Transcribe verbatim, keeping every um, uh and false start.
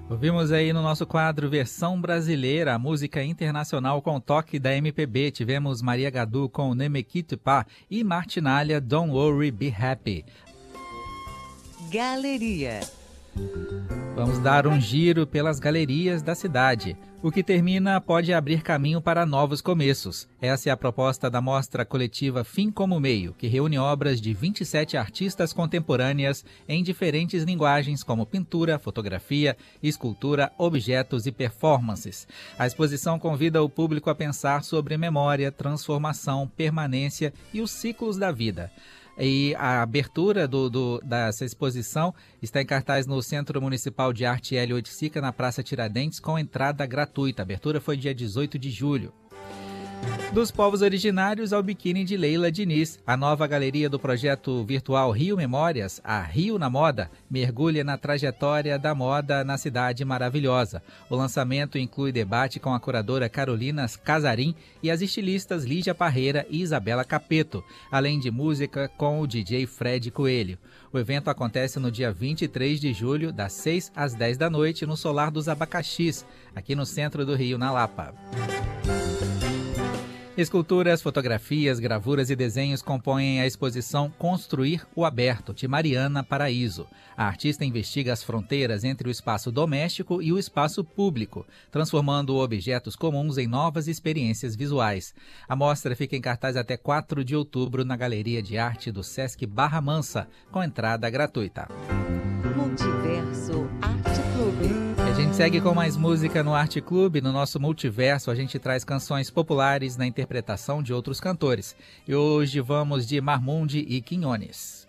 Ouvimos aí no nosso quadro Versão Brasileira, a música internacional com toque da M P B. Tivemos Maria Gadu com Ne Me Quitte Pas e Martinália Don't Worry, Be Happy. Galeria. Vamos dar um giro pelas galerias da cidade. O que termina pode abrir caminho para novos começos. Essa é a proposta da mostra coletiva Fim como Meio, que reúne obras de vinte e sete artistas contemporâneas em diferentes linguagens como pintura, fotografia, escultura, objetos e performances. A exposição convida o público a pensar sobre memória, transformação, permanência e os ciclos da vida. E a abertura do, do, dessa exposição está em cartaz no Centro Municipal de Arte Hélio Oiticica, na Praça Tiradentes, com entrada gratuita. A abertura foi dia dezoito de julho. Dos povos originários ao biquíni de Leila Diniz, a nova galeria do projeto virtual Rio Memórias, a Rio na Moda, mergulha na trajetória da moda na cidade maravilhosa. O lançamento inclui debate com a curadora Carolina Casarim e as estilistas Lígia Parreira e Isabela Capeto, além de música com o D J Fred Coelho. O evento acontece no dia vinte e três de julho, das seis às dez da noite, no Solar dos Abacaxis, aqui no centro do Rio, na Lapa. Esculturas, fotografias, gravuras e desenhos compõem a exposição Construir o Aberto, de Mariana Paraíso. A artista investiga as fronteiras entre o espaço doméstico e o espaço público, transformando objetos comuns em novas experiências visuais. A mostra fica em cartaz até quatro de outubro na Galeria de Arte do Sesc Barra Mansa, com entrada gratuita. Multiverso Arte Clube. A gente segue com mais música no Arte Clube. No nosso Multiverso, a gente traz canções populares na interpretação de outros cantores. E hoje vamos de Marmundi e Quinones.